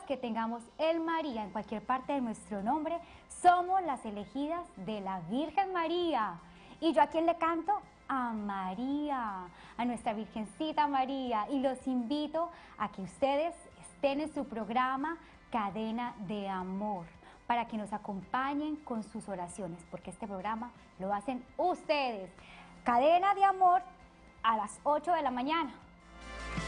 que tengamos el María en cualquier parte de nuestro nombre, somos las elegidas de la Virgen María. ¿Y yo a quién le canto? A María, a nuestra Virgencita María. Y los invito a que ustedes estén en su programa Cadena de Amor, para que nos acompañen con sus oraciones, porque este programa lo hacen ustedes. Cadena de Amor a las 8 de la mañana.